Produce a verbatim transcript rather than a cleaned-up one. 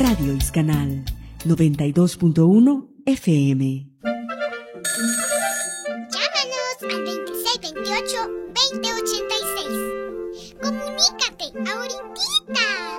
Radio Iscanal noventa y dos punto uno F M. Llámanos al veintiséis veintiocho veinte ochenta y seis. Comunica